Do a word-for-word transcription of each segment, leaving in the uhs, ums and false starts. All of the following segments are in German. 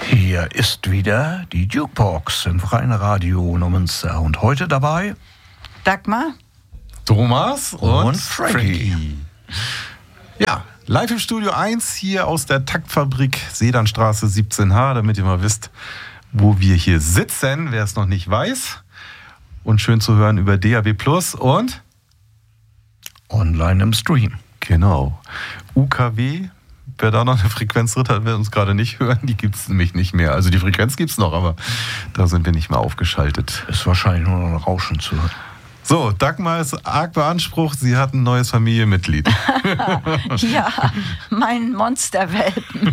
Hier ist wieder die Jukebox im Freien Radio Neumünster. Und heute dabei Dagmar, Thomas und, und Frankie. Frankie. Ja, live im Studio eins hier aus der Taktfabrik Sedanstraße siebzehn H, damit ihr mal wisst, wo wir hier sitzen, wer es noch nicht weiß. Und schön zu hören über D A B Plus und online im Stream. Genau. U K W, wer da noch eine Frequenz drin hat, wird uns gerade nicht hören. Die gibt es nämlich nicht mehr. Also die Frequenz gibt es noch, aber da sind wir nicht mehr aufgeschaltet. Ist wahrscheinlich nur noch ein Rauschen zu hören. So, Dagmar ist arg beansprucht. Sie hat ein neues Familienmitglied. Ja, mein Monsterwelpen.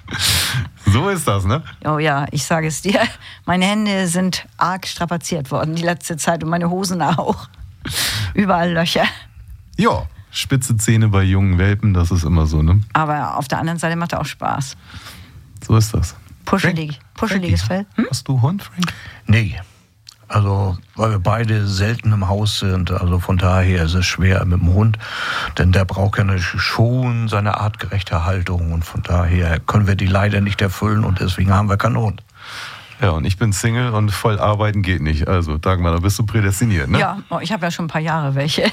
So ist das, ne? Oh ja, ich sage es dir. Meine Hände sind arg strapaziert worden die letzte Zeit und meine Hosen auch. Überall Löcher. Ja, spitze Zähne bei jungen Welpen, das ist immer so, ne? Aber auf der anderen Seite macht er auch Spaß. So ist das. Puschelig, puscheliges Fell. Hm? Hast du Hund, Frank? Nee. Also, weil wir beide selten im Haus sind, also von daher ist es schwer mit dem Hund, denn der braucht ja schon seine artgerechte Haltung und von daher können wir die leider nicht erfüllen und deswegen haben wir keinen Hund. Ja, und ich bin Single und voll arbeiten geht nicht. Also, Dagmar, da bist du prädestiniert, ne? Ja, oh, ich habe ja schon ein paar Jahre welche.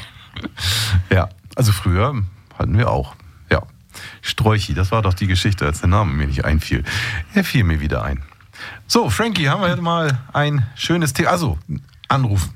Ja, also früher hatten wir auch. Ja, Sträuchi, das war doch die Geschichte, als der Name mir nicht einfiel. Er fiel mir wieder ein. So, Frankie, haben wir jetzt mal ein schönes Thema. Also, anrufen.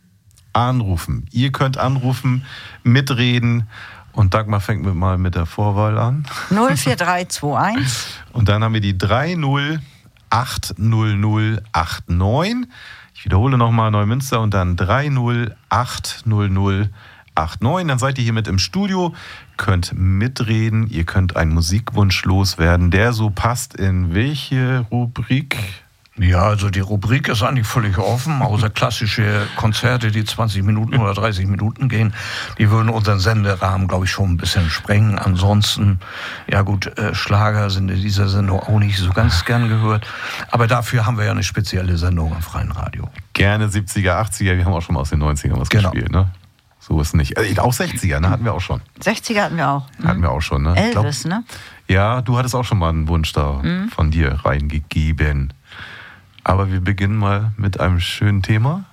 Anrufen. Ihr könnt anrufen, mitreden. Und Dagmar fängt mit mal mit der Vorwahl an. null vier drei zwei eins. Und dann haben wir die drei null acht null null acht neun. Ich wiederhole nochmal Neumünster und dann drei null acht null null acht neun. Dann seid ihr hier mit im Studio, könnt mitreden, ihr könnt einen Musikwunsch loswerden, der so passt in welche Rubrik? Ja, also die Rubrik ist eigentlich völlig offen, außer klassische Konzerte, die zwanzig Minuten oder dreißig Minuten gehen. Die würden unseren Senderahmen, glaube ich, schon ein bisschen sprengen. Ansonsten, ja gut, äh, Schlager sind in dieser Sendung auch nicht so ganz gern gehört. Aber dafür haben wir ja eine spezielle Sendung am Freien Radio. Gerne siebziger, achtziger, wir haben auch schon mal aus den neunzigern was genau. gespielt, ne? So ist nicht. Äh, auch sechziger, ne? Hatten wir auch schon. sechziger hatten wir auch. Mhm. Hatten wir auch schon, ne? Elvis, glaub, ne? Ja, du hattest auch schon mal einen Wunsch da mhm. von dir reingegeben. Aber wir beginnen mal mit einem schönen Thema.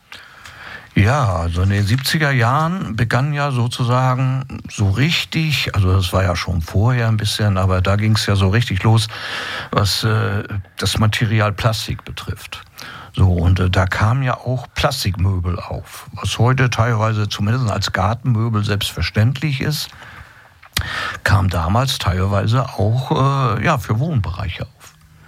Ja, also in den siebziger Jahren begann ja sozusagen so richtig, also das war ja schon vorher ein bisschen, aber da ging es ja so richtig los, was äh, das Material Plastik betrifft. So, und äh, da kamen ja auch Plastikmöbel auf, was heute teilweise zumindest als Gartenmöbel selbstverständlich ist, kam damals teilweise auch äh, ja, für Wohnbereiche auf.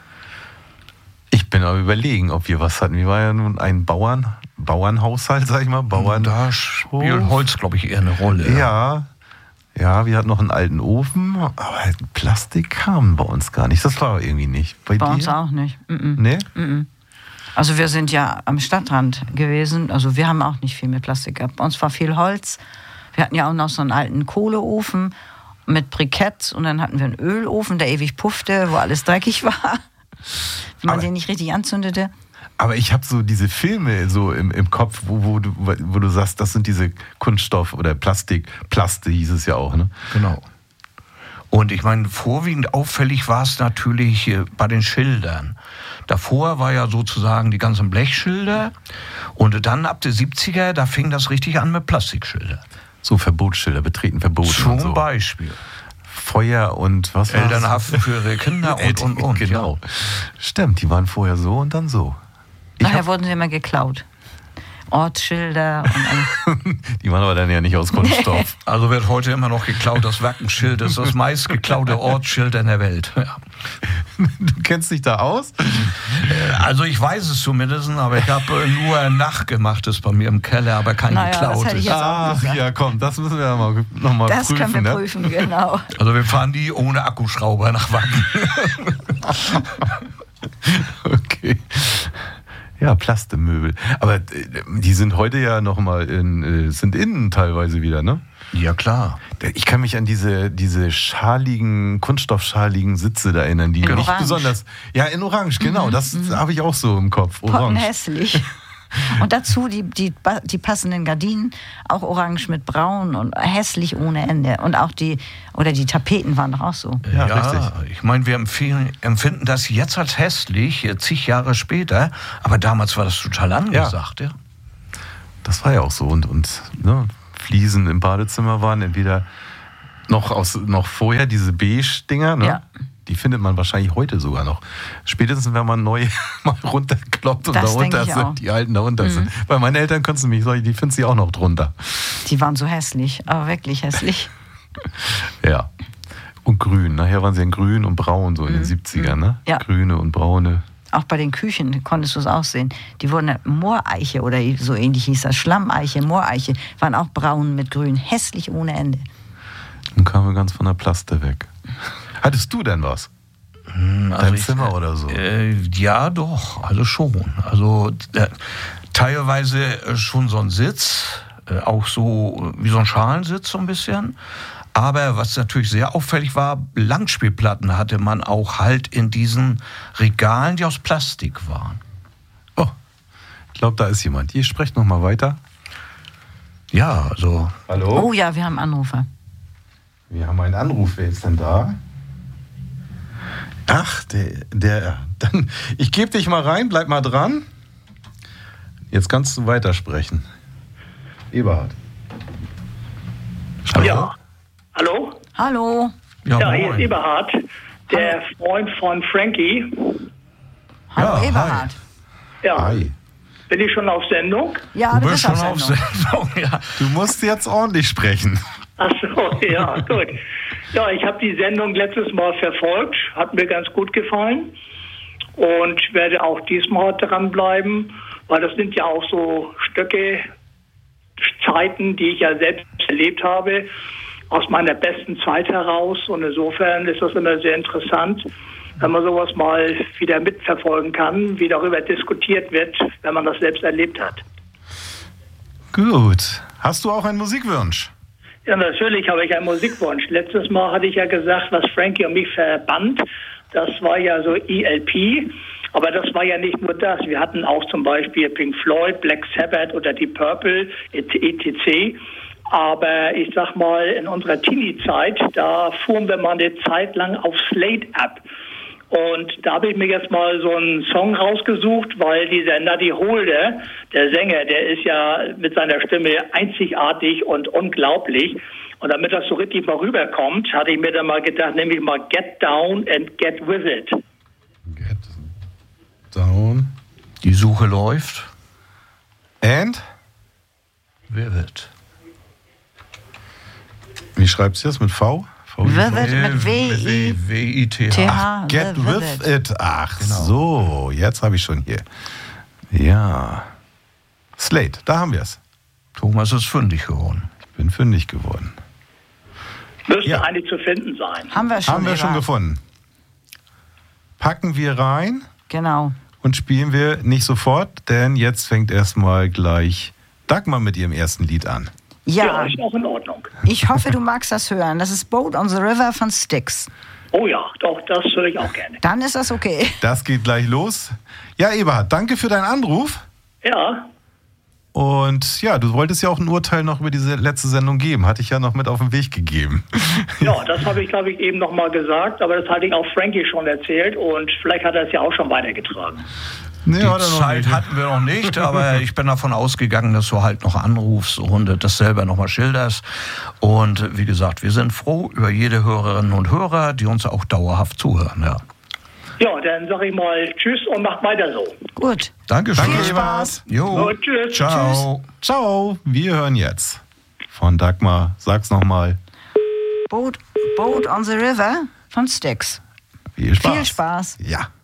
Ich bin aber überlegen, ob wir was hatten. Wir waren ja nun ein Bauern, Bauernhaushalt, sag ich mal. Bauern. Da spielt Holz, glaube ich, eher eine Rolle. Ja, ja, wir hatten noch einen alten Ofen, aber Plastik kam bei uns gar nicht. Das war irgendwie nicht. Bei, bei dir? uns auch nicht. Mm-mm. Nee? Mm-mm. Also wir sind ja am Stadtrand gewesen. Also wir haben auch nicht viel mit Plastik gehabt. Bei uns war viel Holz. Wir hatten ja auch noch so einen alten Kohleofen mit Briketts und dann hatten wir einen Ölofen, der ewig puffte, wo alles dreckig war. Wenn man aber, den nicht richtig anzündete. Aber ich habe so diese Filme so im, im Kopf, wo, wo, du, wo du sagst, das sind diese Kunststoff- oder Plastik, Plaste hieß es ja auch, ne? Genau. Und ich meine, vorwiegend auffällig war es natürlich bei den Schildern. Davor war ja sozusagen die ganzen Blechschilder und dann ab der siebziger, da fing das richtig an mit Plastikschilder. So Verbotsschilder, betreten verboten. Zum und so. Beispiel. Feuer und was war's? Eltern haften für ihre Kinder und, und, und. Genau. Ja. Stimmt, die waren vorher so und dann so. Ich Nachher hab, wurden sie immer geklaut. Ortsschilder und die waren aber dann ja nicht aus Kunststoff. Nee. Also wird heute immer noch geklaut. Das Wackenschild ist das meist geklaute Ortsschild in der Welt. Ja. Du kennst dich da aus? Also ich weiß es zumindest, aber ich habe nur ein nachgemachtes bei mir im Keller, aber kein naja, geklautes. Ach ja, komm, das müssen wir mal, noch mal das prüfen. Das können wir ne? prüfen, genau. Also wir fahren die ohne Akkuschrauber nach Wacken. Okay. Ja, Plastemöbel. Aber die sind heute ja noch mal in, sind innen teilweise wieder, ne? Ja, klar. Ich kann mich an diese, diese schaligen, kunststoffschaligen Sitze da erinnern, die in nicht Orange. besonders... Ja, in Orange, genau. Mhm, das mhm. habe ich auch so im Kopf. Orange. Hässlich. Und dazu die, die, die passenden Gardinen, auch orange mit braun und hässlich ohne Ende. Und auch die, oder die Tapeten waren doch auch so. Ja, Ja, richtig. ich meine, wir empfehlen, empfinden das jetzt als hässlich, zig Jahre später, aber damals war das total angesagt, ja. Das war ja auch so. Und, und ne, Fliesen im Badezimmer waren entweder noch, aus, noch vorher diese Beige-Dinger, ne? Ja. Die findet man wahrscheinlich heute sogar noch. Spätestens, wenn man neu mal runterkloppt und Das darunter denke ich auch. sind, die alten darunter sind. Bei meinen Eltern kannst du mich sagen, die finden sie auch noch drunter. Die waren so hässlich, aber wirklich hässlich. Ja. Und grün. Nachher waren sie in grün und braun so in den siebzigern, ne? Ja. Grüne und braune. Auch bei den Küchen konntest du es auch sehen. Die wurden Mooreiche oder so ähnlich hieß das. Schlameiche, Mooreiche, waren auch braun mit grün. Hässlich ohne Ende. Nun kamen wir ganz von der Plaste weg. Hattest du denn was? Also Dein ich, Zimmer oder so? Äh, ja, doch, also schon. Also äh, teilweise äh, schon so ein Sitz, äh, auch so wie so ein Schalensitz so ein bisschen. Aber was natürlich sehr auffällig war, Langspielplatten hatte man auch halt in diesen Regalen, die aus Plastik waren. Oh, ich glaube, da ist jemand. Ihr sprecht noch mal weiter. Ja, also... Hallo? Oh ja, wir haben Anrufer. Wir haben einen Anruf. Wer ist denn da? Ach, der, der, dann, ich gebe dich mal rein, bleib mal dran. Jetzt kannst du weitersprechen. Eberhard. Hallo? Ja. Hallo? Hallo. Ja, Ja, hier ist moin. Eberhard, der Freund von Frankie. Hallo Ja, Eberhard. Ja, Hi. bin ich schon auf Sendung? Ja, Du bist schon auf Sendung. Sendung, ja. Du musst jetzt ordentlich sprechen. Ach so, ja, gut. Ja, ich habe die Sendung letztes Mal verfolgt, hat mir ganz gut gefallen und werde auch diesmal dranbleiben, weil das sind ja auch so Stöcke, Zeiten, die ich ja selbst erlebt habe, aus meiner besten Zeit heraus, und insofern ist das immer sehr interessant, wenn man sowas mal wieder mitverfolgen kann, wie darüber diskutiert wird, wenn man das selbst erlebt hat. Gut. Hast du auch einen Musikwunsch? Ja, natürlich habe ich einen Musikwunsch. Letztes Mal hatte ich ja gesagt, was Frankie und mich verband, das war ja so E L P, aber das war ja nicht nur das. Wir hatten auch zum Beispiel Pink Floyd, Black Sabbath oder Deep Purple, et cetera. Aber ich sag mal, in unserer Teenie-Zeit, da fuhren wir mal eine Zeit lang auf Slate ab. Und da habe ich mir jetzt mal so einen Song rausgesucht, weil dieser Nuddy Holder, der Sänger, der ist ja mit seiner Stimme einzigartig und unglaublich. Und damit das so richtig mal rüberkommt, hatte ich mir dann mal gedacht, nehme ich mal Get Down and Get With It. Get down. Die Suche läuft. And? Vivid. Wie schreibst du das? Mit V? V Vivid mit W I W I T T H. H. Get The with Vivid. it. Ach Genau. so, jetzt habe ich schon hier. Ja. Slate, da haben wir es. Thomas ist fündig geworden. Ich bin fündig geworden. Müsste Ja. eigentlich zu finden sein. Haben wir schon. haben wir schon Eberhard. gefunden. Packen wir rein Genau. und spielen wir nicht sofort, denn jetzt fängt erstmal gleich Dagmar mit ihrem ersten Lied an. Ja, Ja, ist auch in Ordnung. ich hoffe, du magst das hören. Das ist Boat on the River von Styx. Oh ja, doch, das höre ich auch gerne. Dann ist das okay. Das geht gleich los. Ja, Eberhard, danke für deinen Anruf. Ja, Und ja, du wolltest ja auch ein Urteil noch über diese letzte Sendung geben. Hatte ich ja noch mit auf den Weg gegeben. ja, das habe ich, glaube ich, eben nochmal gesagt, aber das hatte ich auch Frankie schon erzählt und vielleicht hat er es ja auch schon weitergetragen. Nee, Die hat er noch Zeit nicht. hatten wir noch nicht, aber ich bin davon ausgegangen, dass du halt noch anrufst und das selber nochmal schilderst. Und wie gesagt, wir sind froh über jede Hörerin und Hörer, die uns auch dauerhaft zuhören. Ja. Ja, dann sage ich mal Tschüss und macht weiter so. Gut. Dankeschön. Danke, Viel Eberhard. Spaß. Jo. So, tschüss. Ciao. Ciao, wir hören jetzt von Dagmar. Sag's nochmal. Boat, Boat on the River von Styx. Viel Spaß. Viel Spaß. Ja.